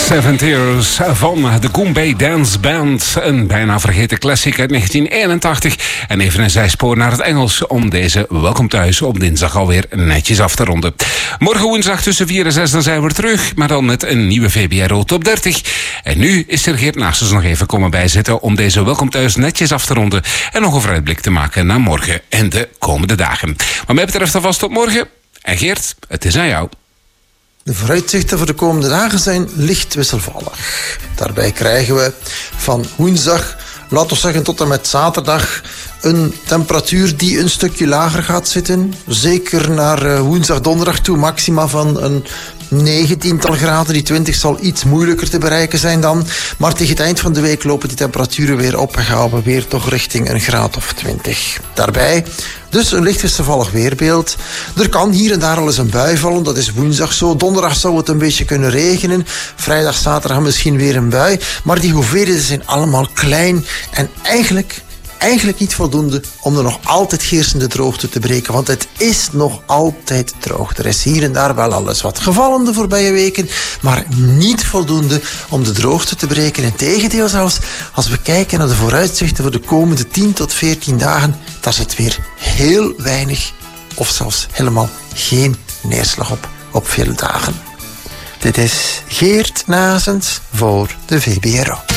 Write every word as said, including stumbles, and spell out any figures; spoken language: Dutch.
Seven Tears van de Goombay Dance Band. Een bijna vergeten classic uit negentien eenentachtig. En even een zijspoor naar het Engels om deze Welkom Thuis op dinsdag alweer netjes af te ronden. Morgen woensdag tussen vier en zes dan zijn we terug, maar dan met een nieuwe V B R O Top dertig. En nu is er Geert Naasters nog even komen bijzitten om deze Welkom Thuis netjes af te ronden en nog een vooruitblik te maken naar morgen en de komende dagen. Wat mij betreft alvast tot morgen. En Geert, het is aan jou. De vooruitzichten voor de komende dagen zijn licht wisselvallig. Daarbij krijgen we van woensdag, laten we zeggen tot en met zaterdag, een temperatuur die een stukje lager gaat zitten. Zeker naar woensdag, donderdag toe, maxima van een negentiental graden. Die twintig zal iets moeilijker te bereiken zijn dan. Maar tegen het eind van de week lopen die temperaturen weer op en gaan we weer toch richting een graad of twintig. Daarbij dus een licht wisselvallig weerbeeld. Er kan hier en daar al eens een bui vallen. Dat is woensdag zo. Donderdag zou het een beetje kunnen regenen. Vrijdag, zaterdag misschien weer een bui. Maar die hoeveelheden zijn allemaal klein en eigenlijk... Eigenlijk niet voldoende om de nog altijd heersende droogte te breken. Want het is nog altijd droog. Er is hier en daar wel alles wat gevallen de voorbije weken. Maar niet voldoende om de droogte te breken. Integendeel zelfs, als we kijken naar de vooruitzichten voor de komende tien tot veertien dagen. Daar zit weer heel weinig of zelfs helemaal geen neerslag op op veel dagen. Dit is Geert Nazens voor de V B R O.